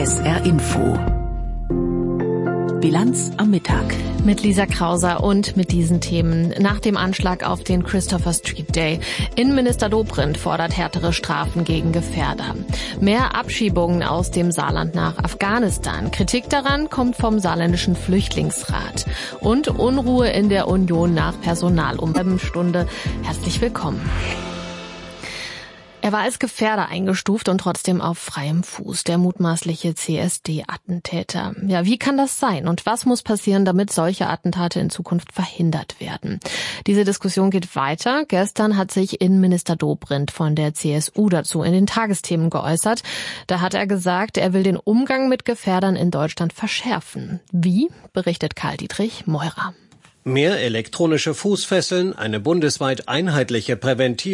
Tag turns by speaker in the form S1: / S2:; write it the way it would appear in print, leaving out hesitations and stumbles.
S1: SR Info. Bilanz am Mittag.
S2: Mit Lisa Krauser und mit diesen Themen. Nach dem Anschlag auf den Christopher Street Day. Innenminister Dobrindt fordert härtere Strafen gegen Gefährder. Mehr Abschiebungen aus dem Saarland nach Afghanistan. Kritik daran kommt vom saarländischen Flüchtlingsrat. Und Unruhe in der Union nach Personalumbildungsstunde. Herzlich willkommen. Er war als Gefährder eingestuft und trotzdem auf freiem Fuß, der mutmaßliche CSD-Attentäter. Ja, wie kann das sein und was muss passieren, damit solche Attentate in Zukunft verhindert werden? Diese Diskussion geht weiter. Gestern hat sich Innenminister Dobrindt von der CSU dazu in den Tagesthemen geäußert. Da hat er gesagt, er will den Umgang mit Gefährdern in Deutschland verschärfen. Wie, berichtet Karl-Dietrich Meurer.
S3: Mehr elektronische Fußfesseln, eine bundesweit einheitliche